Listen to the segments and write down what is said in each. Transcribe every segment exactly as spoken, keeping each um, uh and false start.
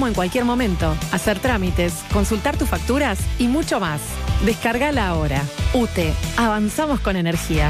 consumo en cualquier momento, hacer trámites, consultar tus facturas y mucho más. Descargala ahora. U T E, avanzamos con energía.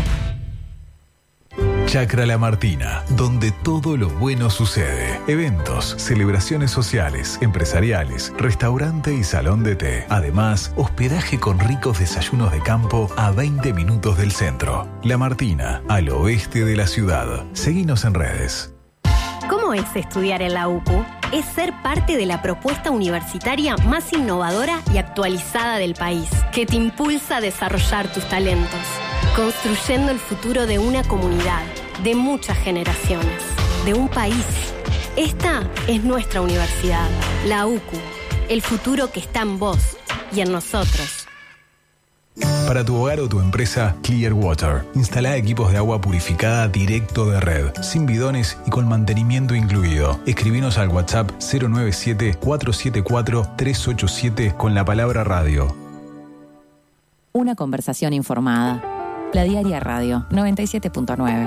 Chacra La Martina, donde todo lo bueno sucede. Eventos, celebraciones sociales, empresariales, restaurante y salón de té. Además, hospedaje con ricos desayunos de campo a veinte minutos del centro. La Martina, al oeste de la ciudad. Seguinos en redes. ¿Cómo es estudiar en la U C U? Es ser parte de la propuesta universitaria más innovadora y actualizada del país, que te impulsa a desarrollar tus talentos, construyendo el futuro de una comunidad, de muchas generaciones, de un país. Esta es nuestra universidad, la U C U, el futuro que está en vos y en nosotros. Para tu hogar o tu empresa, Clear Water. Instala equipos de agua purificada directo de red, sin bidones y con mantenimiento incluido. Escribinos al WhatsApp cero nueve siete, cuatro siete cuatro, tres ocho siete con la palabra radio. Una conversación informada. La Diaria Radio, noventa y siete punto nueve.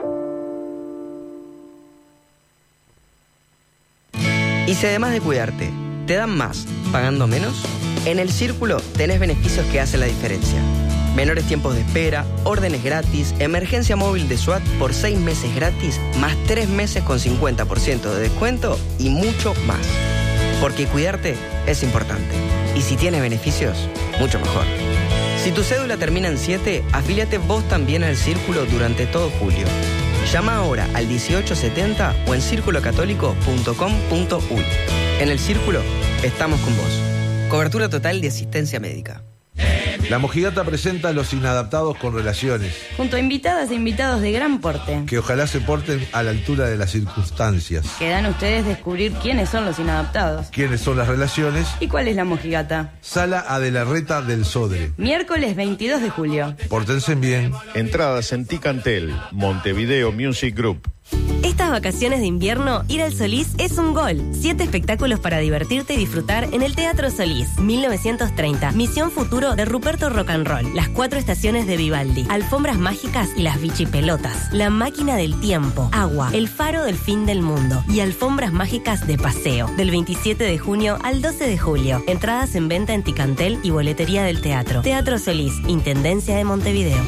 Y si además de cuidarte, te dan más, pagando menos, en El Círculo tenés beneficios que hacen la diferencia. Menores tiempos de espera, órdenes gratis, emergencia móvil de SWAT por seis meses gratis, más tres meses con cincuenta por ciento de descuento y mucho más. Porque cuidarte es importante. Y si tienes beneficios, mucho mejor. Si tu cédula termina en siete, afíliate vos también al Círculo durante todo julio. Llama ahora al dieciocho setenta o en círculo católico punto com punto uy. En El Círculo estamos con vos. Cobertura total de asistencia médica. La Mojigata presenta a Los Inadaptados con Relaciones, junto a invitadas e invitados de gran porte, que ojalá se porten a la altura de las circunstancias. Quedan ustedes descubrir quiénes son los inadaptados, quiénes son las relaciones y cuál es la Mojigata. Sala Adelarreta del Sodre, miércoles veintidós de julio. Pórtense bien. Entradas en Ticantel, Montevideo Music Group. Estas vacaciones de invierno, ir al Solís es un gol. Siete espectáculos para divertirte y disfrutar en el Teatro Solís. mil novecientos treinta. Misión Futuro de Ruperto Rock and Roll. Las cuatro estaciones de Vivaldi. Alfombras mágicas y las bichipelotas. La máquina del tiempo. Agua. El faro del fin del mundo. Y alfombras mágicas de paseo. Del veintisiete de junio al doce de julio. Entradas en venta en Ticantel y boletería del teatro. Teatro Solís. Intendencia de Montevideo.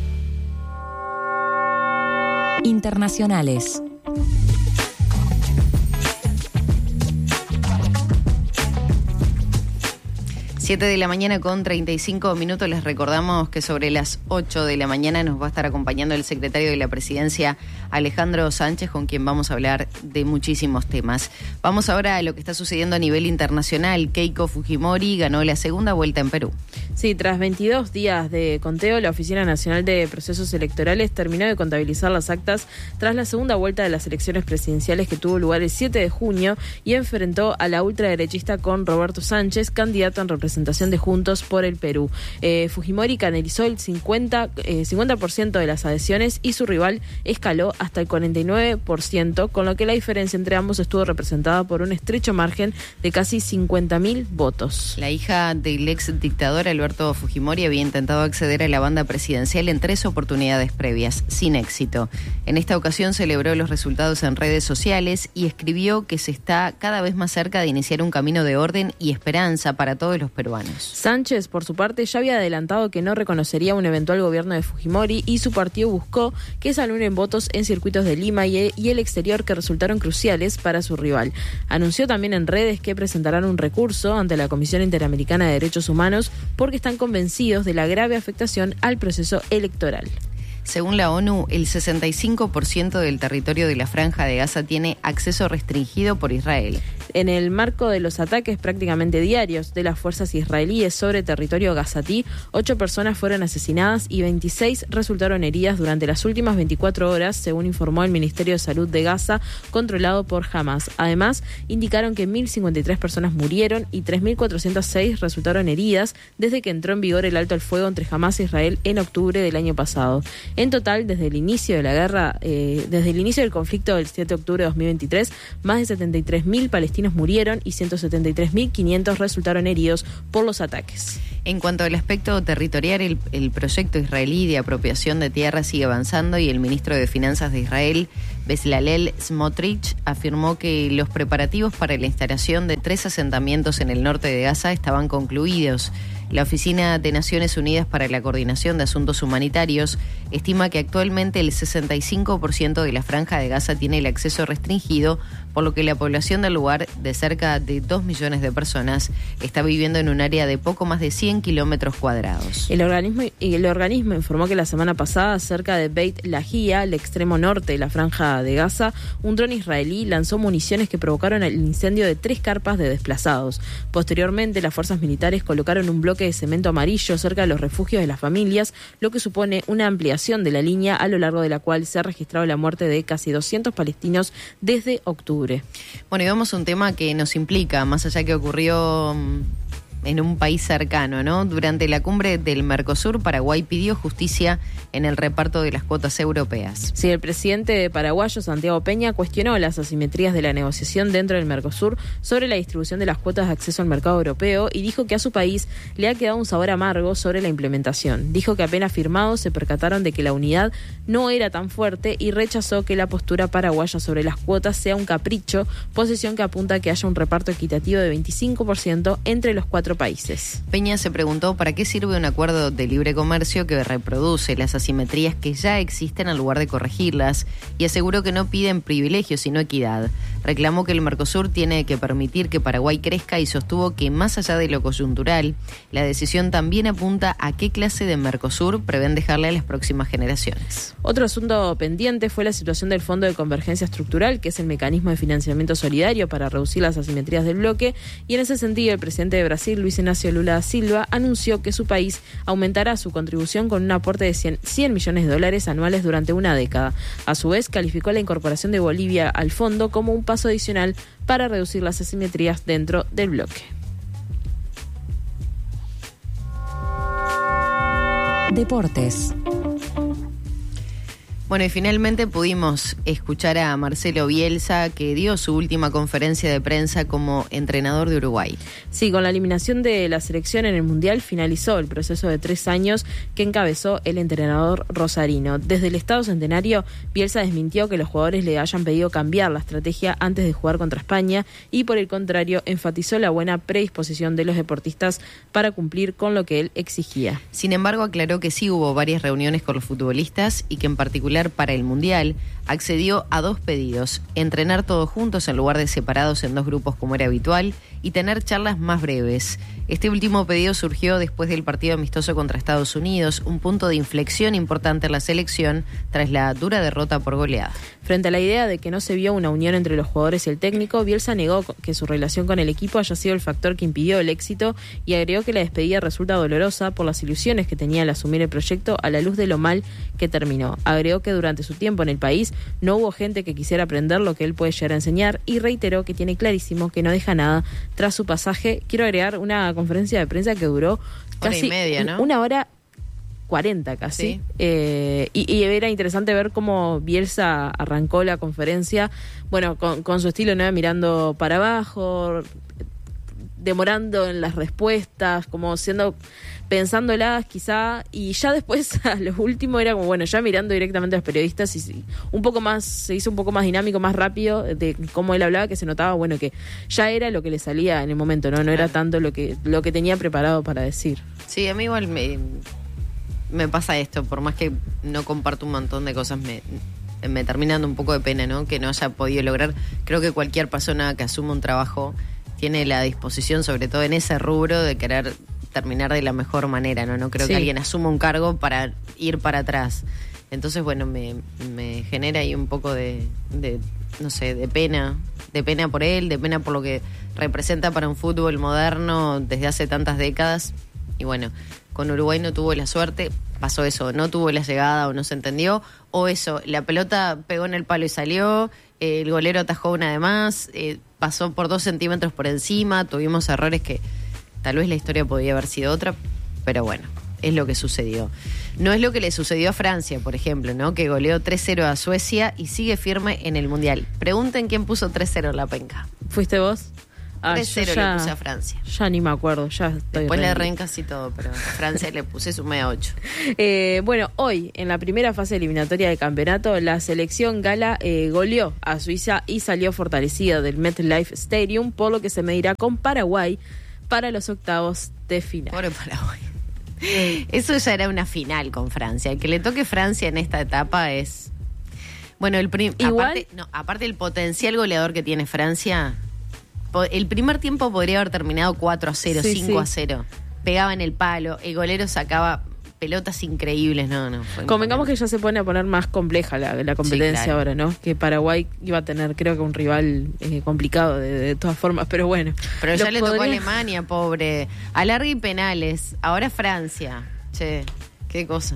Internacionales. siete de la mañana con treinta y cinco minutos. Les recordamos que sobre las ocho de la mañana nos va a estar acompañando el secretario de la Presidencia, Alejandro Sánchez, con quien vamos a hablar de muchísimos temas. Vamos ahora a lo que está sucediendo a nivel internacional. Keiko Fujimori ganó la segunda vuelta en Perú. Sí, tras veintidós días de conteo, la Oficina Nacional de Procesos Electorales terminó de contabilizar las actas tras la segunda vuelta de las elecciones presidenciales que tuvo lugar el siete de junio y enfrentó a la ultraderechista con Roberto Sánchez, candidato en representación de Juntos por el Perú. Eh, Fujimori canalizó el cincuenta por ciento de las adhesiones y su rival escaló hasta el cuarenta y nueve por ciento, con lo que la diferencia entre ambos estuvo representada por un estrecho margen de casi cincuenta mil votos. La hija del ex dictador Alberto Fujimori había intentado acceder a la banda presidencial en tres oportunidades previas, sin éxito. En esta ocasión celebró los resultados en redes sociales y escribió que se está cada vez más cerca de iniciar un camino de orden y esperanza para todos los peruanos. Sánchez, por su parte, ya había adelantado que no reconocería un eventual gobierno de Fujimori y su partido buscó que se anulen votos en circuitos de Lima y el exterior que resultaron cruciales para su rival. Anunció también en redes que presentarán un recurso ante la Comisión Interamericana de Derechos Humanos porque están convencidos de la grave afectación al proceso electoral. Según la ONU, el sesenta y cinco por ciento del territorio de la Franja de Gaza tiene acceso restringido por Israel. En el marco de los ataques prácticamente diarios de las fuerzas israelíes sobre territorio gazatí, ocho personas fueron asesinadas y veintiséis resultaron heridas durante las últimas veinticuatro horas, según informó el Ministerio de Salud de Gaza, controlado por Hamas. Además, indicaron que mil cincuenta y tres personas murieron y tres mil cuatrocientas seis resultaron heridas desde que entró en vigor el alto al fuego entre Hamas e Israel en octubre del año pasado. En total, desde el inicio de la guerra, eh, desde el inicio del conflicto del siete de octubre de dos mil veintitrés, más de setenta y tres mil palestinos murieron y ciento setenta y tres mil quinientos resultaron heridos por los ataques. En cuanto al aspecto territorial, el, el proyecto israelí de apropiación de tierras sigue avanzando y el ministro de Finanzas de Israel, Bezalel Smotrich afirmó que los preparativos para la instalación de tres asentamientos en el norte de Gaza estaban concluidos. La Oficina de Naciones Unidas para la Coordinación de Asuntos Humanitarios estima que actualmente el sesenta y cinco por ciento de la franja de Gaza tiene el acceso restringido, por lo que la población del lugar, de cerca de dos millones de personas, está viviendo en un área de poco más de cien kilómetros cuadrados. El organismo, el organismo informó que la semana pasada, cerca de Beit Lahia, el extremo norte de la franja de Gaza, un dron israelí lanzó municiones que provocaron el incendio de tres carpas de desplazados. Posteriormente, las fuerzas militares colocaron un bloque de cemento amarillo cerca de los refugios de las familias, lo que supone una ampliación de la línea a lo largo de la cual se ha registrado la muerte de casi doscientos palestinos desde octubre. Bueno, y vamos a un tema que nos implica, más allá que ocurrió en un país cercano, ¿no? Durante la cumbre del Mercosur, Paraguay pidió justicia en el reparto de las cuotas europeas. Sí, el presidente paraguayo, Santiago Peña, cuestionó las asimetrías de la negociación dentro del Mercosur sobre la distribución de las cuotas de acceso al mercado europeo y dijo que a su país le ha quedado un sabor amargo sobre la implementación. Dijo que apenas firmados se percataron de que la unidad no era tan fuerte y rechazó que la postura paraguaya sobre las cuotas sea un capricho, posición que apunta a que haya un reparto equitativo de veinticinco por ciento entre los cuatro países. Peña se preguntó para qué sirve un acuerdo de libre comercio que reproduce las asimetrías que ya existen en lugar de corregirlas y aseguró que no piden privilegios sino equidad. Reclamó que el Mercosur tiene que permitir que Paraguay crezca y sostuvo que más allá de lo coyuntural, la decisión también apunta a qué clase de Mercosur prevén dejarle a las próximas generaciones. Otro asunto pendiente fue la situación del Fondo de Convergencia Estructural, que es el mecanismo de financiamiento solidario para reducir las asimetrías del bloque, y en ese sentido el presidente de Brasil, Luis Ignacio Lula da Silva, anunció que su país aumentará su contribución con un aporte de cien millones de dólares anuales durante una década. A su vez, calificó la incorporación de Bolivia al fondo como un paso adicional para reducir las asimetrías dentro del bloque. Deportes. Bueno, y finalmente pudimos escuchar a Marcelo Bielsa, que dio su última conferencia de prensa como entrenador de Uruguay. Sí, con la eliminación de la selección en el Mundial finalizó el proceso de tres años que encabezó el entrenador rosarino. Desde el Estado Centenario, Bielsa desmintió que los jugadores le hayan pedido cambiar la estrategia antes de jugar contra España y, por el contrario, enfatizó la buena predisposición de los deportistas para cumplir con lo que él exigía. Sin embargo, aclaró que sí hubo varias reuniones con los futbolistas y que en particular para el Mundial accedió a dos pedidos: entrenar todos juntos en lugar de separados en dos grupos como era habitual y tener charlas más breves. Este último pedido surgió después del partido amistoso contra Estados Unidos, un punto de inflexión importante en la selección tras la dura derrota por goleada. Frente a la idea de que no se vio una unión entre los jugadores y el técnico, Bielsa negó que su relación con el equipo haya sido el factor que impidió el éxito y agregó que la despedida resulta dolorosa por las ilusiones que tenía al asumir el proyecto a la luz de lo mal que terminó. Agregó que durante su tiempo en el país no hubo gente que quisiera aprender lo que él puede llegar a enseñar y reiteró que tiene clarísimo que no deja nada tras su pasaje. Quiero agregar una conferencia de prensa que duró casi hora y media, ¿no? una hora cuarenta casi. Sí. Eh, y, y era interesante ver cómo Bielsa arrancó la conferencia, bueno, con, con su estilo, ¿no? Mirando para abajo, demorando en las respuestas, como siendo, pensándolas quizá, y ya después a lo último era como, bueno, ya mirando directamente a los periodistas y un poco más, se hizo un poco más dinámico, más rápido de cómo él hablaba, que se notaba, bueno, que ya era lo que le salía en el momento, ¿no? No era tanto lo que, lo que tenía preparado para decir. Sí, a mí igual me, me pasa esto, por más que no comparto un montón de cosas, me, me termina dando un poco de pena, ¿no? Que no haya podido lograr. Creo que cualquier persona que asuma un trabajo tiene la disposición, sobre todo en ese rubro, de querer terminar de la mejor manera, ¿no? No creo sí. que alguien asuma un cargo para ir para atrás. Entonces, bueno, me, me genera ahí un poco de, de, no sé, de pena, de pena por él, de pena por lo que representa para un fútbol moderno desde hace tantas décadas. Y bueno, con Uruguay no tuvo la suerte, pasó eso, no tuvo la llegada o no se entendió, o eso, la pelota pegó en el palo y salió, eh, el golero atajó una de más, eh, pasó por dos centímetros por encima, tuvimos errores que tal vez la historia podía haber sido otra, pero bueno, es lo que sucedió. No es lo que le sucedió a Francia, por ejemplo, ¿no? Que goleó tres cero a Suecia y sigue firme en el Mundial. Pregunten quién puso tres cero en la penca. ¿Fuiste vos? Ah, tres cero ya, le puse a Francia. Ya ni me acuerdo, ya estoy Después le re- erré en casi todo, pero a Francia le puse sumé a ocho. Eh, bueno, hoy, en la primera fase eliminatoria del campeonato, la selección gala eh, goleó a Suiza y salió fortalecida del MetLife Stadium, por lo que se medirá con Paraguay para los octavos de final. Pobre Paraguay. Eso ya era una final con Francia. El que le toque Francia en esta etapa es... Bueno, el prim... Igual... aparte, no, aparte del potencial goleador que tiene Francia, po- el primer tiempo podría haber terminado cuatro a cero, Sí, cinco sí. a cero. Pegaba en el palo, el golero sacaba pelotas increíbles. No, no, fue Convengamos que ya se pone a poner más compleja la, la competencia Sí, claro. ahora, ¿no? Que Paraguay iba a tener, creo que un rival eh, complicado de, de todas formas, pero bueno. Pero ya Lo le tocó a podría- Alemania, pobre. Alargue y penales. Ahora Francia. Che, qué cosa.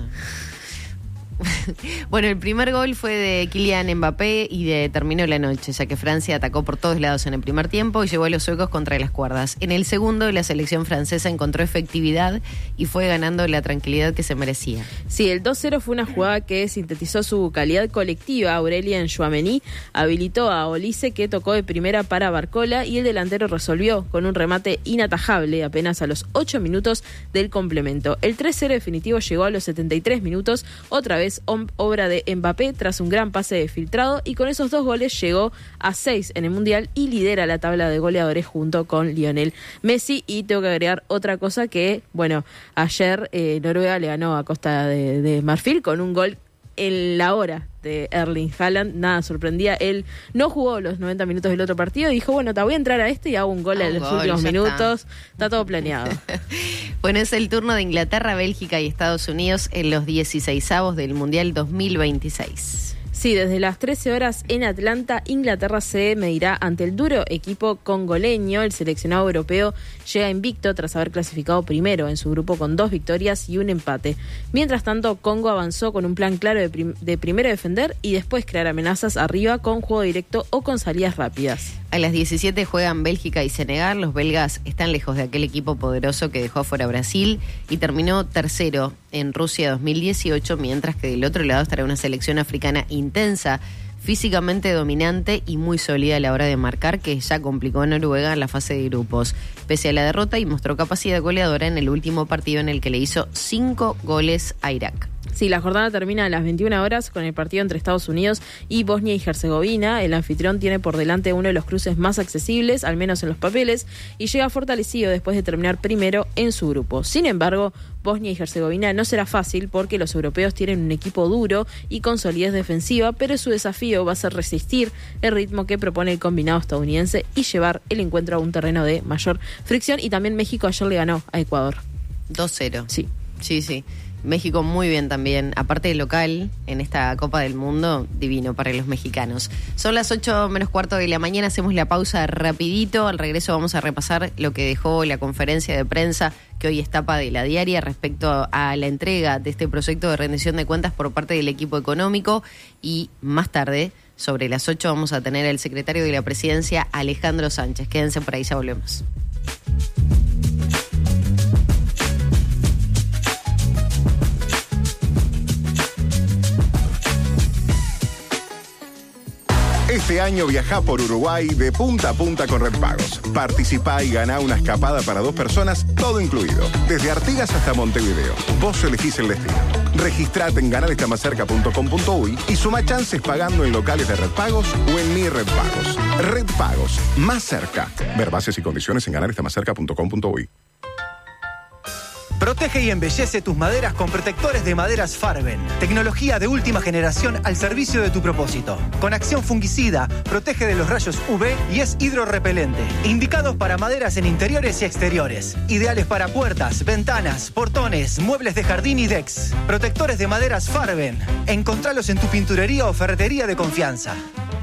Bueno, el primer gol fue de Kylian Mbappé y de terminó la noche, ya que Francia atacó por todos lados en el primer tiempo y llevó a los suecos contra las cuerdas. En el segundo, la selección francesa encontró efectividad y fue ganando la tranquilidad que se merecía. Sí, el dos cero fue una jugada que sintetizó su calidad colectiva. Aurelien Chouameni habilitó a Olise, que tocó de primera para Barcola, y el delantero resolvió con un remate inatajable apenas a los ocho minutos del complemento. El tres cero definitivo llegó a los setenta y tres minutos, otra vez om- obra de Mbappé tras un gran pase de filtrado, y con esos dos goles llegó a seis en el Mundial y lidera la tabla de goleadores junto con Lionel Messi. Y tengo que agregar otra cosa que, bueno, ayer eh, Noruega le ganó a Costa de, de Marfil con un gol en la hora de Erling Haaland. Nada sorprendía, él no jugó los noventa minutos del otro partido y dijo, bueno, te voy a entrar a este y hago un gol Ah, en un los gol, últimos ya minutos. Está. está todo planeado. Bueno, es el turno de Inglaterra, Bélgica y Estados Unidos en los dieciseisavos del Mundial dos mil veintiséis. Sí, desde las trece horas en Atlanta, Inglaterra se medirá ante el duro equipo congoleño. El seleccionado europeo llega invicto tras haber clasificado primero en su grupo con dos victorias y un empate. Mientras tanto, Congo avanzó con un plan claro de, prim- de primero defender y después crear amenazas arriba con juego directo o con salidas rápidas. A las diecisiete juegan Bélgica y Senegal. Los belgas están lejos de aquel equipo poderoso que dejó fuera a Brasil y terminó tercero en Rusia dos mil dieciocho, mientras que del otro lado estará una selección africana intensa, físicamente dominante y muy sólida a la hora de marcar, que ya complicó a Noruega en la fase de grupos, pese a la derrota, y mostró capacidad goleadora en el último partido en el que le hizo cinco goles a Irak. Sí, la jornada termina a las veintiuna horas con el partido entre Estados Unidos y Bosnia y Herzegovina. El anfitrión tiene por delante uno de los cruces más accesibles, al menos en los papeles, y llega fortalecido después de terminar primero en su grupo. Sin embargo, Bosnia y Herzegovina no será fácil porque los europeos tienen un equipo duro y con solidez defensiva, pero su desafío va a ser resistir el ritmo que propone el combinado estadounidense y llevar el encuentro a un terreno de mayor fricción. Y también México ayer le ganó a Ecuador. dos cero. Sí. Sí, sí. México muy bien también, aparte de local, en esta Copa del Mundo, divino para los mexicanos. Son las ocho menos cuarto de la mañana, hacemos la pausa rapidito, al regreso vamos a repasar lo que dejó la conferencia de prensa que hoy es tapa de la diaria respecto a la entrega de este proyecto de rendición de cuentas por parte del equipo económico, y más tarde, sobre las ocho, vamos a tener al secretario de la Presidencia, Alejandro Sánchez. Quédense por ahí, ya volvemos. Este año viajá por Uruguay de punta a punta con Red Pagos. Participá y ganá una escapada para dos personas, todo incluido. Desde Artigas hasta Montevideo. Vos elegís el destino. Registrate en ganar está más cerca punto com punto uy y suma chances pagando en locales de Red Pagos o en Mi Red Pagos. Red Pagos, más cerca. Ver bases y condiciones en ganar está más cerca punto com punto uy. Protege y embellece tus maderas con protectores de maderas Farben. Tecnología de última generación al servicio de tu propósito. Con acción fungicida, protege de los rayos U V y es hidrorrepelente. Indicados para maderas en interiores y exteriores. Ideales para puertas, ventanas, portones, muebles de jardín y decks. Protectores de maderas Farben. Encontralos en tu pinturería o ferretería de confianza.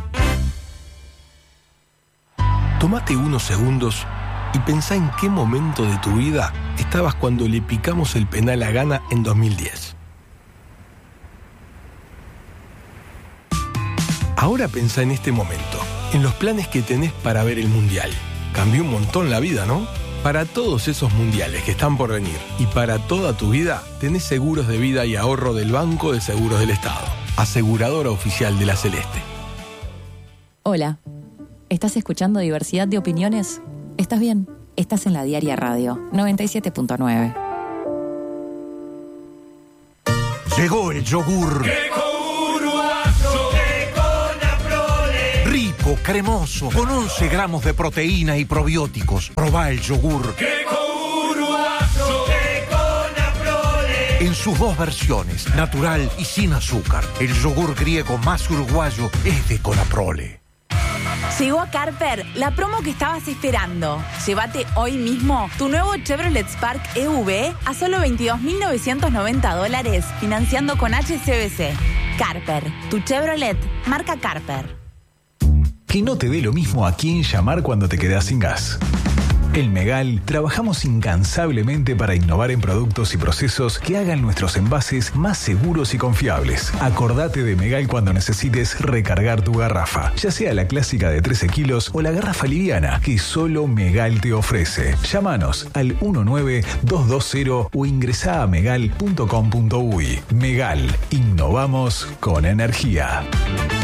Tómate unos segundos y pensá en qué momento de tu vida estabas cuando le picamos el penal a Ghana en dos mil diez. Ahora pensá en este momento, en los planes que tenés para ver el Mundial. Cambió un montón la vida, ¿no? Para todos esos mundiales que están por venir y para toda tu vida, tenés seguros de vida y ahorro del Banco de Seguros del Estado, aseguradora oficial de la Celeste. Hola, ¿estás escuchando Diversidad de Opiniones? ¿Estás bien? Estás en la Diaria Radio noventa y siete punto nueve. Llegó el yogur. Rico, cremoso, con once gramos de proteína y probióticos. Probá el yogur. En sus dos versiones, natural y sin azúcar. El yogur griego más uruguayo es de Conaprole. Llegó a Carper la promo que estabas esperando. Llévate hoy mismo tu nuevo Chevrolet Spark E V a solo veintidós mil novecientos noventa dólares, financiando con H S B C. Carper, tu Chevrolet, marca Carper. Que no te dé lo mismo a quién llamar cuando te quedas sin gas. En Megal trabajamos incansablemente para innovar en productos y procesos que hagan nuestros envases más seguros y confiables. Acordate de Megal cuando necesites recargar tu garrafa, ya sea la clásica de trece kilos o la garrafa liviana que solo Megal te ofrece. Llámanos al uno nueve dos dos cero o ingresá a megal punto com punto uy. Megal, innovamos con energía.